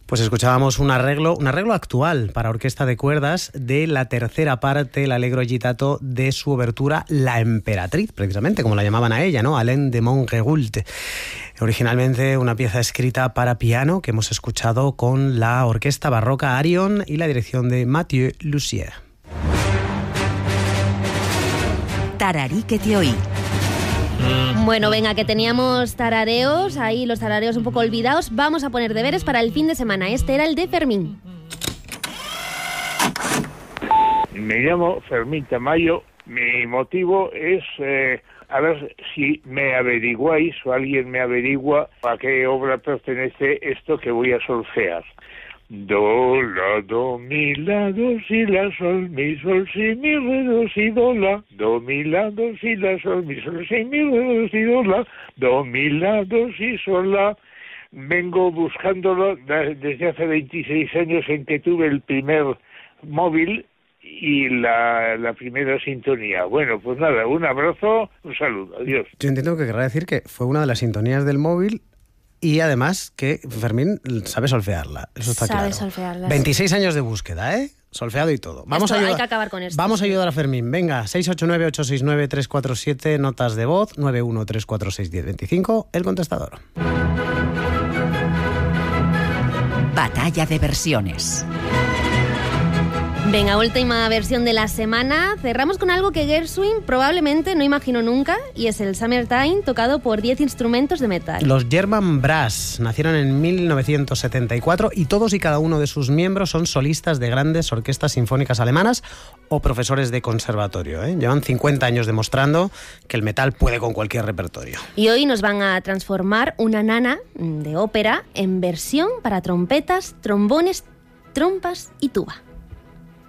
Pues escuchábamos un arreglo actual para orquesta de cuerdas de la tercera parte, el Allegro agitato de su obertura La Emperatriz, precisamente, como la llamaban a ella, ¿no? Alain de Montgeroult. Originalmente una pieza escrita para piano que hemos escuchado con la orquesta barroca Arion y la dirección de Mathieu Lussier. Tararí que te oí. Bueno, venga, que teníamos tarareos, ahí los tarareos un poco olvidados. Vamos a poner deberes para el fin de semana. Este era el de Fermín. Me llamo Fermín Tamayo. Mi motivo es a ver si me averiguáis o alguien me averigua a qué obra pertenece esto que voy a solfear. Do, la, do, mi, la, do, si, la, sol, mi, sol, si, mi, re, do, si, do, la. Do, mi, la, do, si, la, sol, mi, sol, si, mi, re, do, si, do, la. Do, mi, la, do, si, sol, la. Vengo buscándolo desde hace 26 años en que tuve el primer móvil y la primera sintonía. Bueno, pues nada, un abrazo, un saludo, adiós. Yo entiendo que querrá decir que fue una de las sintonías del móvil. Y además que Fermín sabe solfearla, eso está claro. Sabe solfearla. 26 años de búsqueda, ¿eh? Solfeado y todo. Hay que acabar con esto. Vamos a ayudar a Fermín. Venga, 689-869-347, notas de voz, 913461025, el contestador. Batalla de versiones. Venga, última versión de la semana. Cerramos con algo que Gershwin probablemente no imaginó nunca, y es el Summertime, tocado por 10 instrumentos de metal. Los German Brass nacieron en 1974 y todos y cada uno de sus miembros son solistas de grandes orquestas sinfónicas alemanas o profesores de conservatorio, ¿eh? Llevan 50 años demostrando que el metal puede con cualquier repertorio. Y hoy nos van a transformar una nana de ópera en versión para trompetas, trombones, trompas y tuba.